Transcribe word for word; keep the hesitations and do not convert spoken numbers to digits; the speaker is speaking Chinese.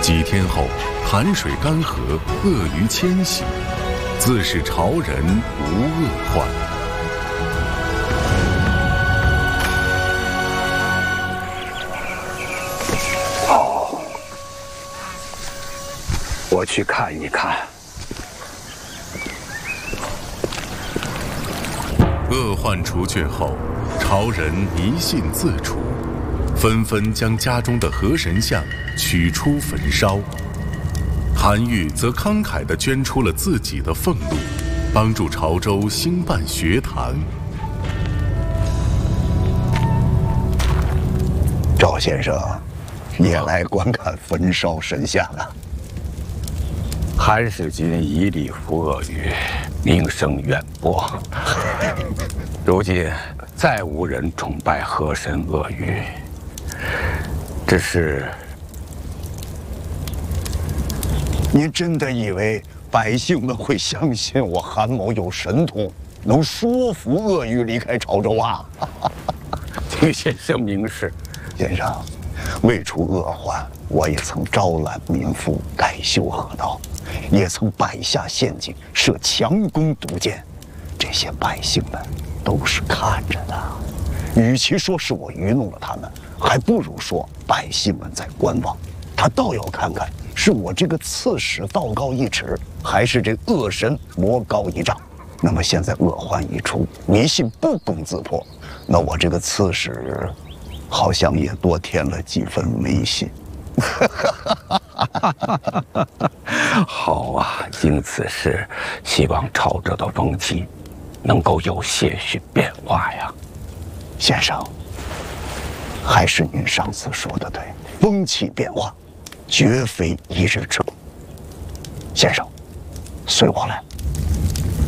几天后，潭水干涸，鳄鱼迁徙，自是朝人无恶患。 哦，我去看一看。 恶患除却后，朝人迷信自除，纷纷将家中的河神像取出焚烧。韩愈则慷慨地捐出了自己的俸禄，帮助潮州兴办学堂。 赵先生，也来观看焚烧神像啊？ 韩世君以礼服鳄鱼，名声远播。如今再无人崇拜河神鳄鱼，只是您真的以为百姓们会相信我韩某有神通，能说服鳄鱼离开潮州啊？ 请先生明示。 先生，为除恶患，我也曾招揽民妇，改修河道，也曾摆下陷阱，设强弓毒箭，这些百姓们都是看着的。与其说是我愚弄了他们，还不如说百姓们在观望。他倒要看看，是我这个刺史道高一尺，还是这恶神魔高一丈。那么现在恶患一出，迷信不攻自破，那我这个刺史好像也多添了几分威信。 好啊，经此事，希望潮州的风气能够有些许变化呀。 先生，还是您上次说的对，风气变化绝非一日之功。先生，随我来。